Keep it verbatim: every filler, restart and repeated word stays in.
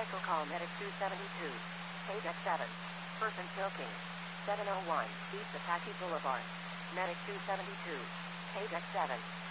Medical call Medic two seventy-two. Page X seven. Person smoking. seven oh one East Apache Boulevard. Medic two seventy-two. Page X seven.